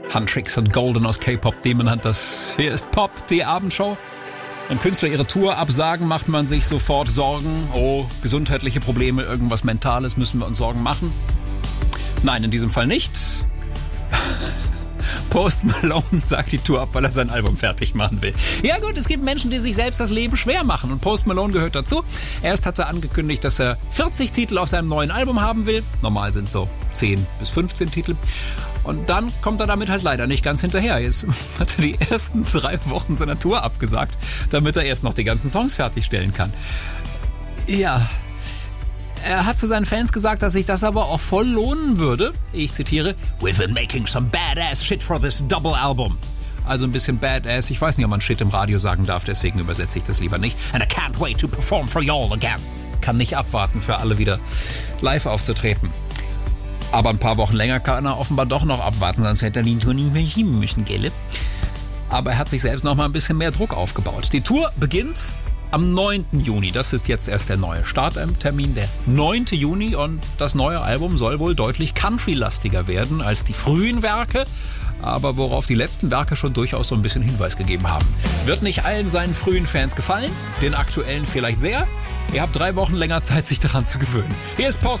Huntrix und Golden aus K-Pop Demon Hunters. Hier ist Pop, die Abendshow. Wenn Künstler ihre Tour absagen, macht man sich sofort Sorgen. Oh, gesundheitliche Probleme, irgendwas Mentales, müssen wir uns Sorgen machen? Nein, in diesem Fall nicht. Post Malone sagt die Tour ab, weil er sein Album fertig machen will. Ja gut, es gibt Menschen, die sich selbst das Leben schwer machen und Post Malone gehört dazu. Erst hat er angekündigt, dass er 40 Titel auf seinem neuen Album haben will. Normal sind so 10 bis 15 Titel. Und dann kommt er damit halt leider nicht ganz hinterher. Jetzt hat er die ersten 3 Wochen seiner Tour abgesagt, damit er erst noch die ganzen Songs fertigstellen kann. Ja... Er hat zu seinen Fans gesagt, dass sich das aber auch voll lohnen würde. Ich zitiere, "We've been making some badass shit for this double album." Also ein bisschen badass. Ich weiß nicht, ob man Shit im Radio sagen darf, deswegen übersetze ich das lieber nicht. "And I can't wait to perform for y'all again." Kann nicht abwarten, für alle wieder live aufzutreten. Aber ein paar Wochen länger kann er offenbar doch noch abwarten, sonst hätte er die Tour nicht mehr schieben müssen, gell? Aber er hat sich selbst noch mal ein bisschen mehr Druck aufgebaut. Die Tour beginnt am 9. Juni, das ist jetzt erst der neue Starttermin, der 9. Juni, und das neue Album soll wohl deutlich country-lastiger werden als die frühen Werke, aber worauf die letzten Werke schon durchaus so ein bisschen Hinweis gegeben haben. Wird nicht allen seinen frühen Fans gefallen, den aktuellen vielleicht sehr. Ihr habt 3 Wochen länger Zeit, sich daran zu gewöhnen. Hier ist Post